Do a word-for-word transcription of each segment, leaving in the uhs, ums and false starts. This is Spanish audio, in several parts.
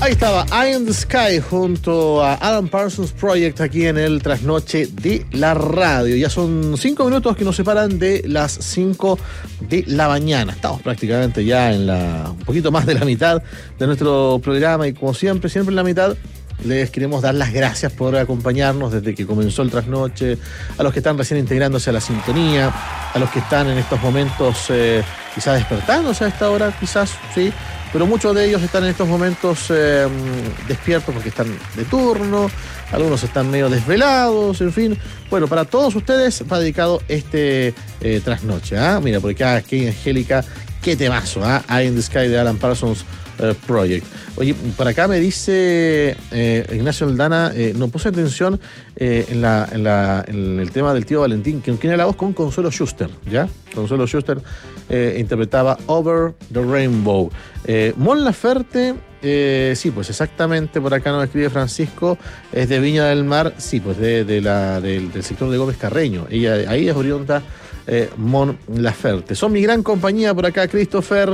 Ahí estaba Eye in the Sky junto a Alan Parsons Project aquí en el trasnoche de la radio. Ya son cinco minutos que nos separan de las cinco de la mañana. Estamos prácticamente ya en la un poquito más de la mitad de nuestro programa y como siempre, siempre en la mitad, les queremos dar las gracias por acompañarnos desde que comenzó el trasnoche, a los que están recién integrándose a la sintonía, a los que están en estos momentos eh, quizás despertándose a esta hora, quizás, sí, pero muchos de ellos están en estos momentos eh, despiertos porque están de turno, algunos están medio desvelados, en fin. Bueno, para todos ustedes va dedicado este eh, trasnoche. ¿eh? Mira, por acá, qué Angélica, qué temazo, ¿eh? Eye in the Sky de Alan Parsons uh, Project. Oye, por acá me dice eh, Ignacio Aldana, eh, no puse atención eh, en, la, en, la, en el tema del tío Valentín, que tiene la voz con Consuelo Schuster, ¿ya? Consuelo Schuster eh, interpretaba Over the Rainbow. Eh, Mon Laferte, eh, sí, pues exactamente, por acá nos escribe Francisco, es de Viña del Mar, sí, pues de, de la, del, del sector de Gómez Carreño. Ella, ahí es oriunda eh, Mon Laferte. Son mi gran compañía por acá, Christopher.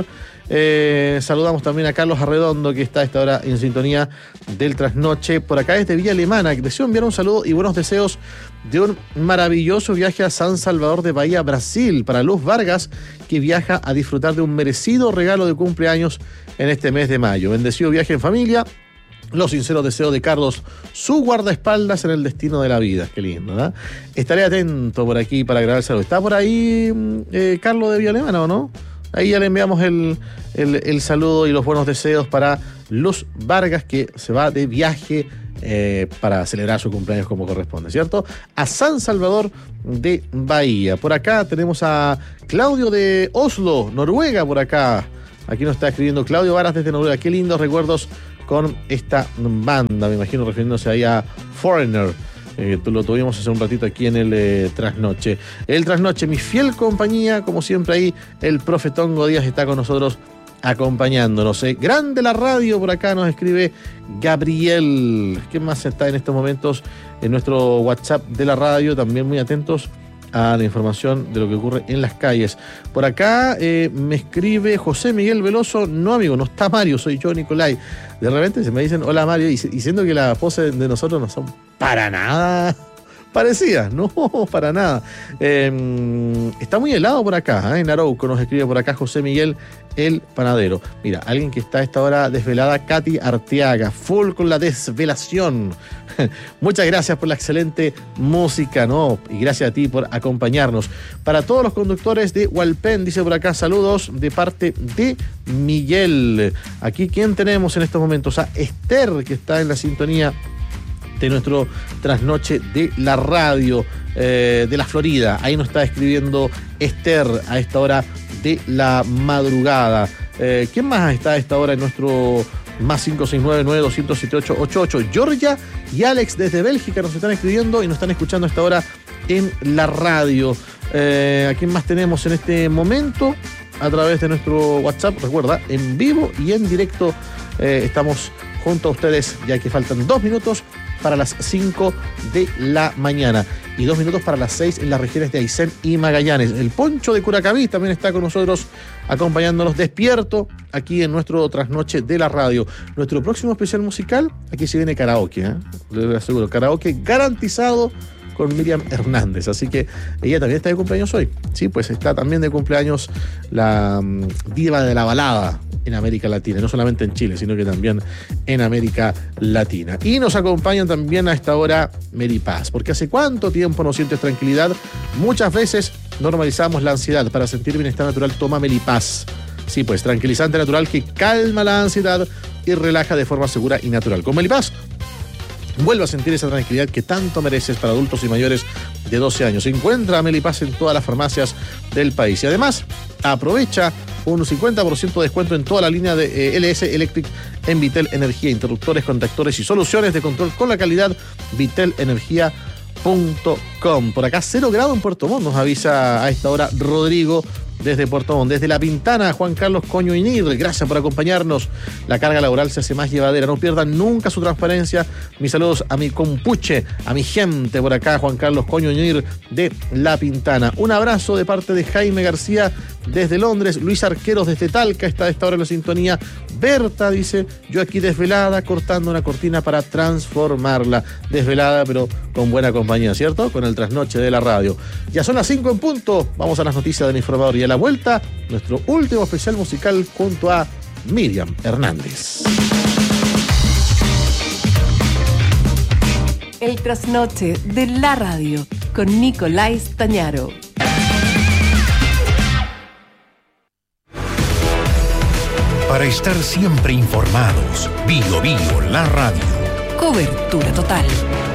Eh, saludamos también a Carlos Arredondo, que está a esta hora en sintonía del trasnoche. Por acá desde Villa Alemana, que deseo enviar un saludo y buenos deseos de un maravilloso viaje a San Salvador de Bahía, Brasil, para Luz Vargas, que viaja a disfrutar de un merecido regalo de cumpleaños en este mes de mayo. Bendecido viaje en familia. Los sinceros deseos de Carlos, su guardaespaldas en el destino de la vida. Qué lindo, ¿verdad? Estaré atento por aquí para grabar el saludo. ¿Está por ahí eh, Carlos de Villa Alemana o no? Ahí ya le enviamos el, el, el saludo y los buenos deseos para Luz Vargas, que se va de viaje eh, para celebrar su cumpleaños como corresponde, ¿cierto? A San Salvador de Bahía. Por acá tenemos a Claudio de Oslo, Noruega, por acá. Aquí nos está escribiendo Claudio Varas desde Noruega. Qué lindos recuerdos con esta banda, me imagino refiriéndose ahí a Foreigner. Eh, lo tuvimos hace un ratito aquí en el eh, trasnoche. El trasnoche, mi fiel compañía, como siempre ahí, el profe Tongo Díaz está con nosotros acompañándonos. Eh. Grande la radio, por acá nos escribe Gabriel. ¿Quién más está en estos momentos en nuestro WhatsApp de la radio? También muy atentos a la información de lo que ocurre en las calles. Por acá eh, me escribe José Miguel Veloso. No, amigo, no está Mario, soy yo, Nicolai. De repente se me dicen hola Mario, y diciendo que las poses de nosotros no son para nada parecidas, no, para nada. Eh, está muy helado por acá, ¿eh? En Arauco nos escribe por acá José Miguel el panadero. Mira, alguien que está a esta hora desvelada, Katy Arteaga, full con la desvelación. Muchas gracias por la excelente música, ¿no? Y gracias a ti por acompañarnos. Para todos los conductores de Hualpén, dice por acá, saludos de parte de Miguel. Aquí, ¿quién tenemos en estos momentos? A Esther, que está en la sintonía de nuestro trasnoche de la radio eh, de la Florida. Ahí nos está escribiendo Esther a esta hora de la madrugada. Eh, ¿Quién más está a esta hora en nuestro más cinco seis nueve, nueve dos cero siete ocho ocho ocho? Georgia y Alex desde Bélgica nos están escribiendo y nos están escuchando a esta hora en la radio. Eh, ¿A quién más tenemos en este momento? A través de nuestro WhatsApp, recuerda, en vivo y en directo eh, estamos junto a ustedes, ya que faltan dos minutos para las cinco de la mañana y dos minutos para las seis en las regiones de Aysén y Magallanes. El Poncho de Curacaví también está con nosotros acompañándonos despierto aquí en nuestro trasnoche de la radio. Nuestro próximo especial musical, aquí se viene karaoke, ¿eh? Les aseguro, karaoke garantizado con Miriam Hernández, así que ella también está de cumpleaños hoy. Sí, pues está también de cumpleaños la um, diva de la balada en América Latina, no solamente en Chile, sino que también en América Latina. Y nos acompañan también a esta hora Mary Paz, porque hace cuánto tiempo no sientes tranquilidad. Muchas veces normalizamos la ansiedad. Para sentir bienestar natural, toma Mary Paz. Sí, pues tranquilizante natural que calma la ansiedad y relaja de forma segura y natural. Con Mary Paz, vuelve a sentir esa tranquilidad que tanto mereces. Para adultos y mayores de doce años. Encuentra Melipaz en todas las farmacias del país. Y además, aprovecha un cincuenta por ciento de descuento en toda la línea de eh, L S Electric en Vitel Energía. Interruptores, contactores y soluciones de control con la calidad vitel energía punto com. Por acá, cero grado en Puerto Montt, nos avisa a esta hora Rodrigo desde Puerto Montt. Desde La Pintana, Juan Carlos Coño Inir, gracias por acompañarnos. La carga laboral se hace más llevadera. No pierdan nunca su transparencia. Mis saludos a mi compuche, a mi gente por acá, Juan Carlos Coño Inir de La Pintana. Un abrazo de parte de Jaime García desde Londres. Luis Arqueros desde Talca está a esta hora en la sintonía. Berta dice, yo aquí desvelada cortando una cortina para transformarla. Desvelada pero con buena compañía, ¿cierto? Con el trasnoche de la radio. Ya son las cinco en punto. Vamos a las noticias del informador y a la vuelta nuestro último especial musical junto a Miriam Hernández. El trasnoche de la radio con Nicolás Tañaro. Para estar siempre informados, Bio Bio, la radio. Cobertura total.